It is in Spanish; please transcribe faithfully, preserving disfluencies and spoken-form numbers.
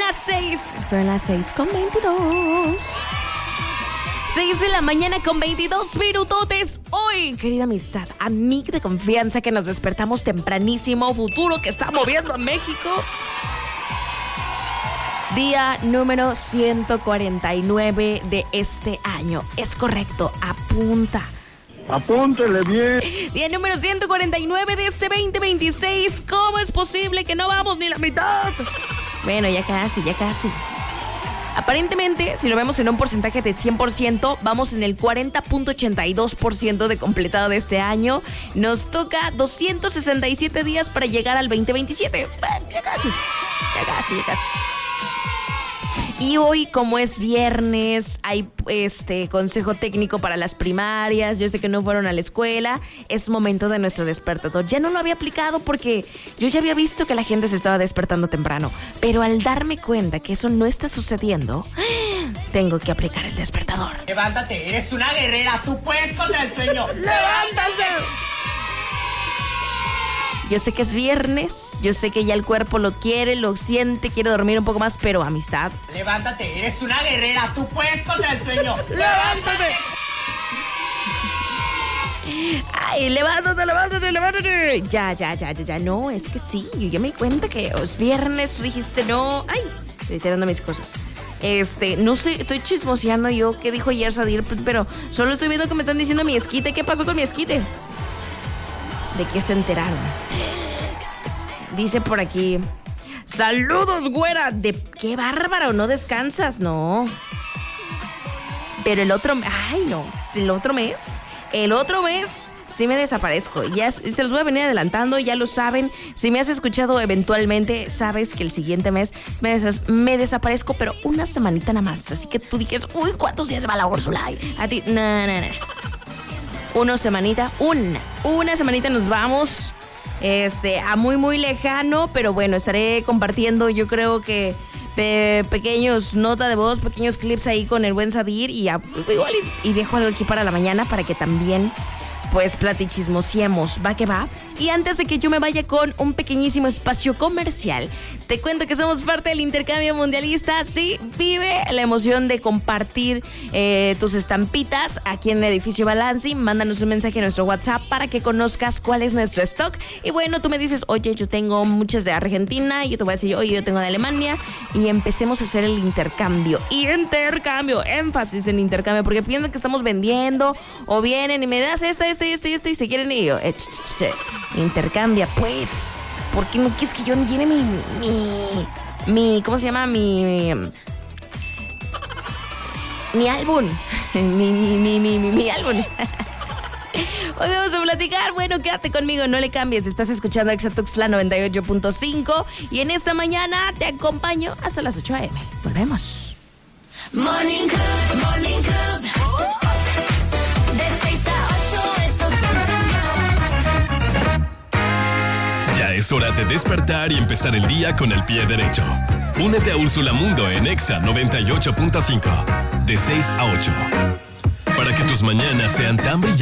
las seis. Son las seis con veintidós. seis de la mañana con veintidós minutotes. Hoy, querida amistad, amiga de confianza que nos despertamos tempranísimo, futuro que está moviendo a México. Día número ciento cuarenta y nueve de este año. Es correcto, apunta. Apúntele bien. Día número ciento cuarenta y nueve de este veinte veintiséis. ¿Cómo es posible que no vamos ni la mitad? Bueno, ya casi, ya casi. Aparentemente, si lo vemos en un porcentaje de cien por ciento, vamos en el cuarenta punto ochenta y dos por ciento de completado de este año. Nos toca doscientos sesenta y siete días para llegar al veinte veintisiete. Bueno, ya casi, ya casi, ya casi. Y hoy, como es viernes, hay este consejo técnico para las primarias. Yo sé que no fueron a la escuela. Es momento de nuestro despertador. Ya no lo había aplicado porque yo ya había visto que la gente se estaba despertando temprano. Pero al darme cuenta que eso no está sucediendo, tengo que aplicar el despertador. Levántate, eres una guerrera. Tú puedes contra el sueño. ¡Levántase! Yo sé que es viernes, yo sé que ya el cuerpo lo quiere, lo siente, quiere dormir un poco más, pero amistad. Levántate, eres una guerrera, tú puedes contra el sueño. ¡Levántate! ¡Ay, levántate, levántate, levántate! Ya, ya, ya, ya, ya, no, es que sí, yo ya me di cuenta que es viernes, tú dijiste no. ¡Ay! Estoy tirando mis cosas. Este, no sé, estoy chismoseando yo qué dijo ayer Sadir, pero solo estoy viendo que me están diciendo mi esquite. ¿Qué pasó con mi esquite? ¿De qué se enteraron? Dice por aquí: saludos, güera. ¿De qué bárbaro? ¿No descansas? No. Pero el otro... Ay, no. El otro mes... El otro mes sí me desaparezco. Ya se los voy a venir adelantando, ya lo saben. Si me has escuchado eventualmente, sabes que el siguiente mes me, des- me desaparezco, pero una semanita nada más. Así que tú dices, uy, ¿cuántos días va la Úrsula? A ti, no, no, no. Una semanita, una, una semanita nos vamos este, a muy, muy lejano, pero bueno, estaré compartiendo, yo creo que pe- pequeños nota de voz, pequeños clips ahí con el buen Sadir y, a, igual y, y dejo algo aquí para la mañana para que también, pues, platichismosiemos, va que va. Y antes de que yo me vaya con un pequeñísimo espacio comercial, te cuento que somos parte del intercambio mundialista. Sí, vive la emoción de compartir eh, tus estampitas aquí en el edificio Balanci. Mándanos un mensaje a nuestro WhatsApp para que conozcas cuál es nuestro stock. Y bueno, tú me dices, oye, yo tengo muchas de Argentina. Y yo te voy a decir, oye, yo tengo de Alemania. Y empecemos a hacer el intercambio. Intercambio, énfasis en intercambio, porque piensan que estamos vendiendo o vienen y me das esta, esta, esta, esta y se quieren ir. Y yo, eh, ch, ch, ch, intercambia, pues. ¿Por qué no quieres que yo llene mi, mi, mi, ¿cómo se llama? Mi, mi, mi álbum. Mi, mi, mi, mi, mi, mi álbum. Hoy vamos a platicar. Bueno, quédate conmigo, no le cambies. Estás escuchando Exatuxtla noventa y ocho punto cinco y en esta mañana te acompaño hasta las ocho a eme. Volvemos. Morning Club, Morning Club. De seis a ocho, estos son. Ya es hora de despertar y empezar el día con el pie derecho. Únete a Úrsula Mundo en Exa noventa y ocho punto cinco, de seis a ocho. Para que tus mañanas sean tan brillantes